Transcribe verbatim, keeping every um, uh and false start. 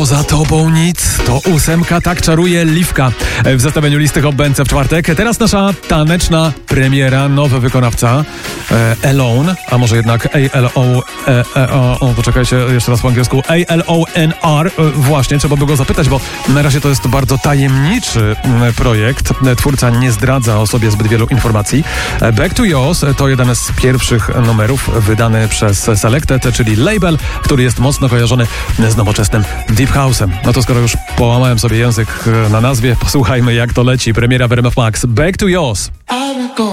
Poza tobą nic, to ósemka, tak czaruje Liwka w zestawieniu listy Hot Dance w czwartek. Teraz nasza taneczna premiera, nowy wykonawca e, Alone, a może jednak A L O e, e, o, o, poczekajcie, jeszcze raz po angielsku, A L O N R, e, właśnie, trzeba by go zapytać, bo na razie to jest bardzo tajemniczy projekt. Twórca nie zdradza o sobie zbyt wielu informacji. Back to Yours to jeden z pierwszych numerów wydany przez Selected, czyli label, który jest mocno kojarzony z nowoczesnym Deep House'em. No to skoro już połamałem sobie język na nazwie, posłuchajmy jak to leci. Premiera w R M F Max. Back to Yours.